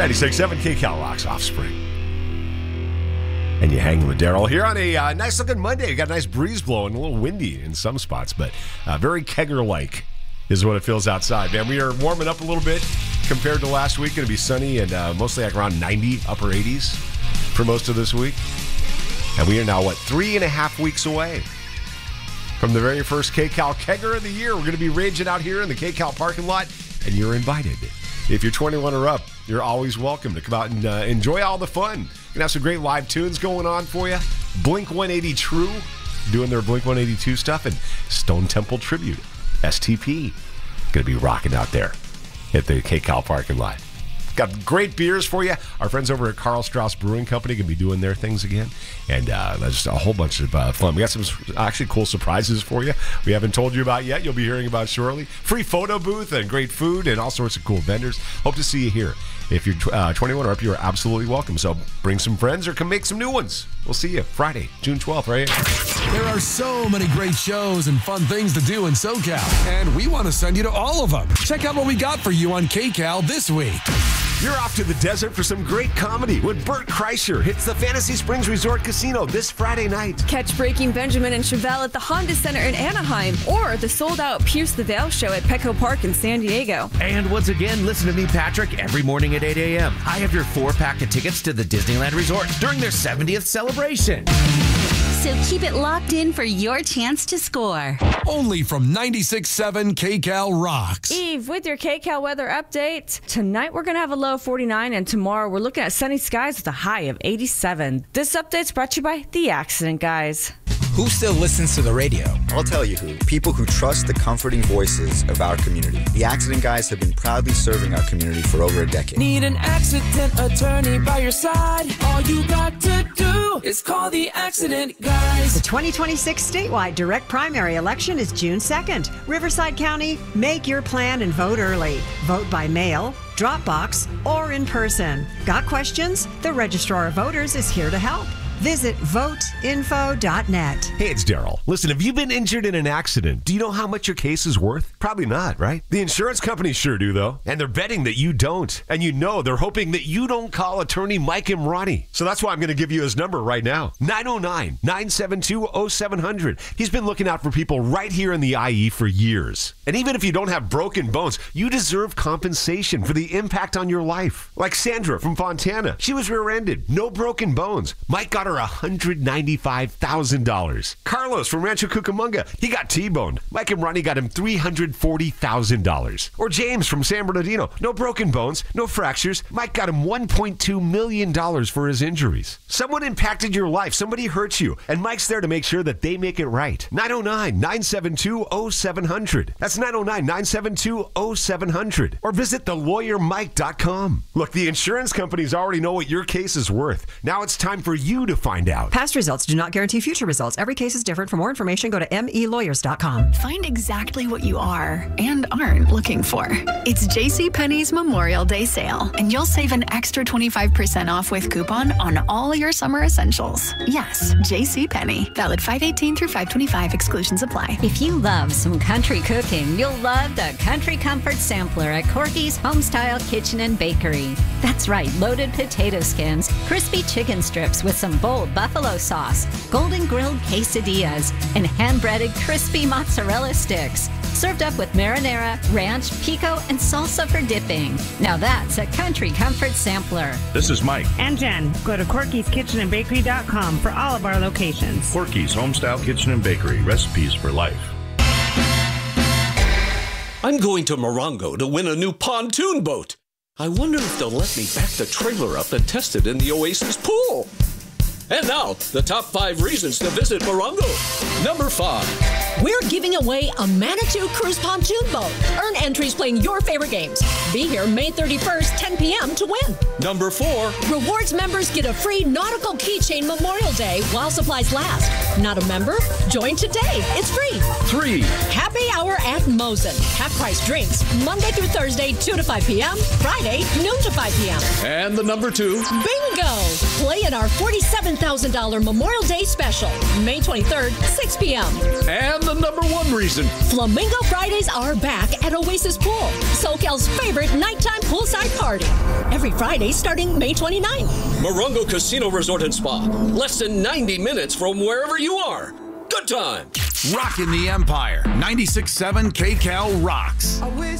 96.7 KCal Rocks Offspring. And you hang with Daryl here on a nice-looking Monday. You got a nice breeze blowing, a little windy in some spots, but very kegger-like is what it feels outside. Man, we are warming up a little bit compared to last week. Going to be sunny and mostly like around 90, upper 80s for most of this week. And we are now, 3.5 weeks away from the very first KCal Kegger of the year. We're going to be raging out here in the KCal parking lot, and you're invited. If you're 21 or up, you're always welcome to come out and enjoy all the fun. We're going to have some great live tunes going on for you. Blink-182 True doing their Blink-182 stuff, and Stone Temple Tribute, STP, going to be rocking out there at the KCal parking lot. Got great beers for you. Our friends over at Karl Strauss Brewing Company going to be doing their things again. And there's a whole bunch of fun. We got some actually cool surprises for you we haven't told you about yet. You'll be hearing about shortly. Free photo booth and great food and all sorts of cool vendors. Hope to see you here. If you're 21 or up, you are absolutely welcome. So bring some friends or come make some new ones. We'll see you Friday, June 12th, right here. There are so many great shows and fun things to do in SoCal, and we want to send you to all of them. Check out what we got for you on KCal this week. You're off to the desert for some great comedy when Bert Kreischer hits the Fantasy Springs Resort Casino this Friday night. Catch Breaking Benjamin and Chevelle at the Honda Center in Anaheim or the sold-out Pierce the Veil show at Petco Park in San Diego. And once again, listen to me, Patrick, every morning at 8 a.m. I have your 4-pack of tickets to the Disneyland Resort during their 70th celebration. So keep it locked in for your chance to score. Only from 96.7 KCal Rocks. Eve, with your KCal weather update. Tonight we're going to have a low of 49, and tomorrow we're looking at sunny skies with a high of 87. This update's brought to you by The Accident Guys. Who still listens to the radio? I'll tell you who. People who trust the comforting voices of our community. The Accident Guys have been proudly serving our community for over a decade. Need an accident attorney by your side? All you got to do is call the Accident Guys. The 2026 statewide direct primary election is June 2nd. Riverside County, make your plan and vote early. Vote by mail, drop box, or in person. Got questions? The Registrar of Voters is here to help. Visit voteinfo.net. Hey, it's Daryl. Listen, have you been injured in an accident? Do you know how much your case is worth? Probably not, right? The insurance companies sure do, though. And they're betting that you don't. And you know they're hoping that you don't call attorney Mike Imrani. So that's why I'm going to give you his number right now. 909-972-0700. He's been looking out for people right here in the IE for years. And even if you don't have broken bones, you deserve compensation for the impact on your life. Like Sandra from Fontana. She was rear-ended. No broken bones. Mike got her $195,000. Carlos from Rancho Cucamonga, he got T-boned. Mike and Ronnie got him $340,000. Or James from San Bernardino, no broken bones, no fractures. Mike got him $1.2 million for his injuries. Someone impacted your life, somebody hurt you, and Mike's there to make sure that they make it right. 909-972-0700. That's 909-972-0700. Or visit thelawyermike.com. Look, the insurance companies already know what your case is worth. Now it's time for you to find out. Past results do not guarantee future results. Every case is different. For more information, go to melawyers.com. Find exactly what you are and aren't looking for. It's JCPenney's Memorial Day sale, and you'll save an extra 25% off with coupon on all your summer essentials. Yes, JCPenney. Valid 5/18 through 5/25. Exclusions apply. If you love some country cooking, you'll love the Country Comfort Sampler at Corky's Homestyle Kitchen and Bakery. That's right, loaded potato skins, crispy chicken strips with some bold buffalo sauce, golden grilled quesadillas, and hand-breaded crispy mozzarella sticks. Served up with marinara, ranch, pico, and salsa for dipping. Now that's a Country Comfort Sampler. This is Mike. And Jen. Go to Corky'sKitchenandBakery.com for all of our locations. Corky's Homestyle Kitchen and Bakery. Recipes for life. I'm going to Morongo to win a new pontoon boat. I wonder if they'll let me back the trailer up and test it in the Oasis pool. And now, the top 5 reasons to visit Morongo. Number 5. We're giving away a Manitou Cruise pontoon boat. Earn entries playing your favorite games. Be here May 31st, 10 p.m. to win. Number 4. Rewards members get a free nautical keychain Memorial Day while supplies last. Not a member? Join today. It's free. 3. Happy Hour at Mosen. Half-price drinks. Monday through Thursday, 2 to 5 p.m. Friday, noon to 5 p.m. And the number 2. Bingo! Play in our $47,000 Memorial Day special. May 23rd, 6 p.m. And the the #1 reason. Flamingo Fridays are back at Oasis Pool, SoCal's favorite nighttime poolside party. Every Friday starting May 29th. Morongo Casino Resort and Spa. Less than 90 minutes from wherever you are. Good time. Rockin' the Empire. 96.7 KCAL rocks. I wish